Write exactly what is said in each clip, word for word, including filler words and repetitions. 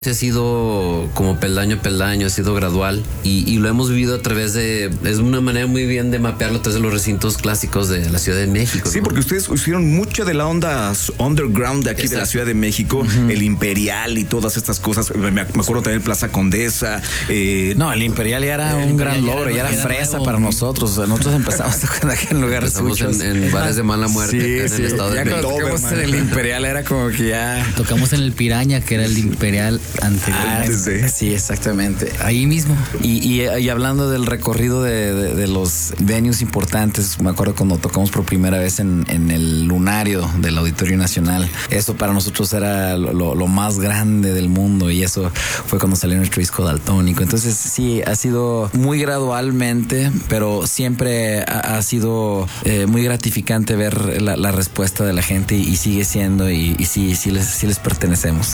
Ha sido como peldaño a peldaño, ha sido gradual y, y lo hemos vivido a través de, es una manera muy bien de mapearlo a través de los recintos clásicos de la Ciudad de México. Sí, ¿no? porque ustedes hicieron mucho de la onda underground de aquí Exacto. de la Ciudad de México, uh-huh. el Imperial y todas estas cosas. Me, me acuerdo también Plaza Condesa. Eh, no, el Imperial ya era un gran logro, ya era fresa nuevo. Para nosotros. Nosotros empezamos tocando aquí en lugares Empezamos en, en bares de mala muerte. Sí, en sí. el estado Ya de cuando tocamos en el Imperial era como que ya... Tocamos en el Piraña, que era el Imperial anterior. Ah, sí, exactamente. Ahí mismo. Y, y, y hablando del recorrido de, de, de los venues importantes, me acuerdo cuando tocamos por primera vez en, en el lunario del Auditorio Nacional. Eso para nosotros era lo, lo más grande del mundo y eso fue cuando salió nuestro disco Daltónico. Entonces sí, ha sido muy gradualmente, pero siempre ha, ha sido eh, muy gratificante ver la, la respuesta de la gente y, y sigue siendo y, y sí, sí les, sí les pertenecemos.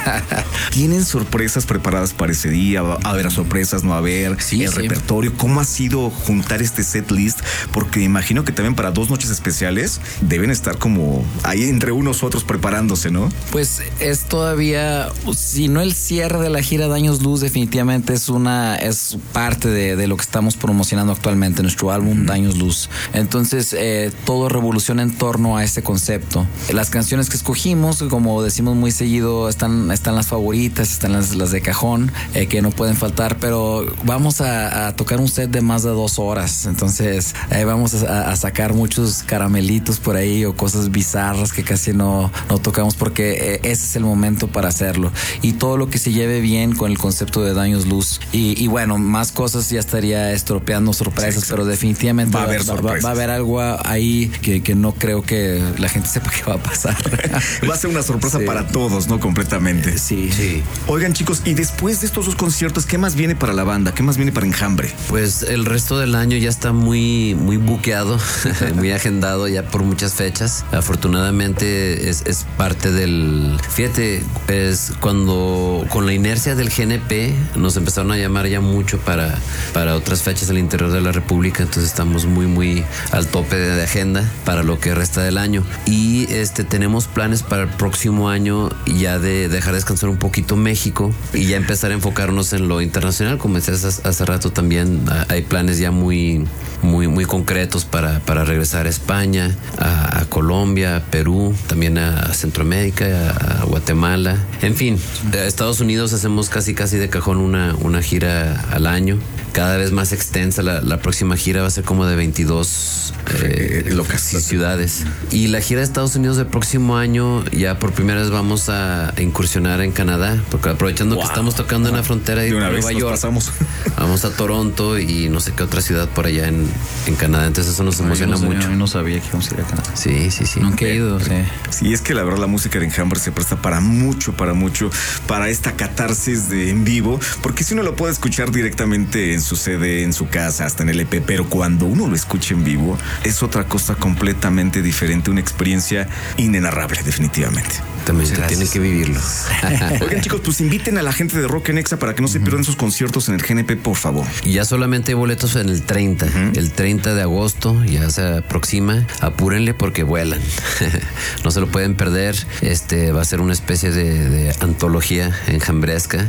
¿Tienen sorpresas preparadas para ese día? ¿Va a haber sorpresas? ¿No va a haber? Sí, el sí. repertorio. ¿Cómo ha sido juntar este set list? Porque imagino que también para dos noches especiales deben estar como ahí entre unos u otros preparándose, ¿no? Pues es todavía, si no el cierre de la gira Daños Luz, definitivamente es una, es parte de, de lo que estamos promocionando actualmente, nuestro álbum Daños Luz. Entonces eh, todo revoluciona en torno a ese concepto. Las canciones que escogimos, como decimos muy seguido, están, están las favoritas, están las, las de cajón, eh, que no pueden faltar, pero vamos a, a tocar un set de más de dos horas, entonces eh, vamos a, a sacar muchos caramelitos por ahí o cosas bizarras que casi no, no tocamos porque eh, ese es el momento para hacerlo y todo lo que se lleve bien con el concepto de Daños Luz y, y bueno, más cosas ya estaría estropeando sorpresas, sí, pero definitivamente va a haber, va, va, va a haber algo ahí que, que no creo que la gente sepa qué va a pasar. Va a ser una sorpresa sí. para todos, ¿no? Completamente. Eh, sí. sí. Oigan, chicos, y después de estos dos conciertos, ¿qué más viene para la banda? ¿Qué más viene para Enjambre? Pues el resto del año ya está muy, muy buqueado, muy agendado ya por muchas fechas. Afortunadamente es, es parte del... Fíjate, es cuando con la inercia del G N P nos empezaron a llamar ya mucho para, para otras fechas al interior de la República, entonces estamos muy, muy al tope de, de agenda para lo que resta del año. Y este tenemos planes para el próximo año ya de dejar descansar un poquito México y ya empezar a enfocarnos en lo internacional. Como decías hace, hace rato también, hay planes ya muy, muy, muy concretos para, para regresar a España, a, a Colombia, a Perú, también a Centroamérica, a, a Guatemala. En fin, a Estados Unidos hacemos casi casi de cajón una, una gira al año, cada vez más extensa. La, la próxima gira va a ser como de veintidós eh, locaciones, ciudades. Y la gira de Estados Unidos del próximo año ya por primera vez vamos a incursionar en Canadá, porque aprovechando wow. que estamos tocando en la frontera de, de Nueva York, pasamos. Vamos a Toronto y no sé qué otra ciudad por allá en, en Canadá, entonces eso nos Ay, emociona no sabía, mucho. Yo no sabía que íbamos a ir a Canadá. Sí, sí, sí. Nunca he ido, sí. Sí, es que la verdad la música de Enjambre se presta para mucho, para mucho, para esta catarsis de en vivo, porque si uno lo puede escuchar directamente en su C D, en su casa, hasta en el E P, pero cuando uno lo escucha en vivo es otra cosa completamente diferente, una experiencia inenarrable, definitivamente. También tienen que vivirlo. Oigan, chicos, pues inviten a la gente de Rock en Exa para que no se pierdan sus conciertos en el G N P, por favor. Ya solamente hay boletos en el treinta. Uh-huh. El treinta de agosto ya se aproxima. Apúrenle porque vuelan. No se lo pueden perder. Este va a ser una especie de, de antología enjambresca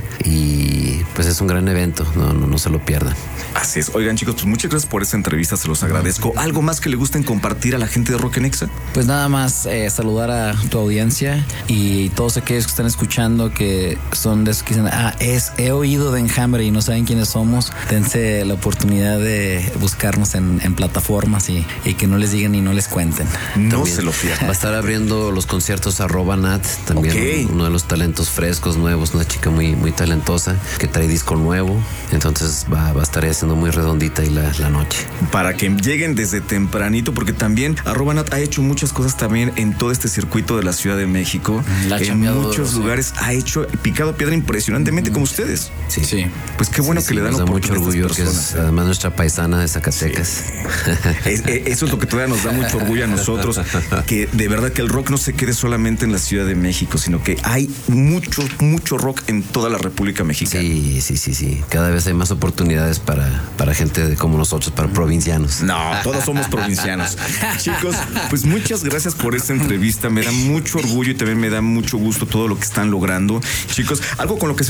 y pues es un gran evento. No, no, no se lo pierdan. Así es. Oigan, chicos, pues muchas gracias por esta entrevista. Se los agradezco. ¿Algo más que le gusten compartir a la gente de Rock en Exa? Pues nada más eh, saludar a tu audiencia y todos aquellos que están escuchando que son de esos que dicen, ah, es, he oído de Enjambre y no saben quiénes somos. Dense la oportunidad de buscarnos en, en plataformas y, y que no les digan y no les cuenten. No también se lo pierdan. Va a estar abriendo los conciertos arroba Nat, también okay. uno de los talentos frescos, nuevos, una chica muy, muy talentosa que trae disco nuevo. Entonces va, va a estar haciendo muy redondita ahí la, la noche. Para que lleguen desde tempranito, porque también arroba Nat ha hecho muchas cosas también en todo este circuito de la Ciudad de México. La en muchos sí. lugares ha hecho picado piedra impresionantemente mm. como ustedes. Sí, sí. Pues qué bueno sí, que sí, le dan nos da mucho orgullo, que es además nuestra paisana de Zacatecas. Sí. es, eso es lo que todavía nos da mucho orgullo a nosotros, que de verdad que el rock no se quede solamente en la Ciudad de México, sino que hay mucho, mucho rock en toda la República Mexicana. Sí, sí, sí, sí. Cada vez hay más oportunidades oportunidades para, para gente como nosotros, para provincianos. No, todos somos provincianos. Chicos, pues muchas gracias por esta entrevista. Me da mucho orgullo y también me da mucho gusto todo lo que están logrando. Chicos, algo con lo que se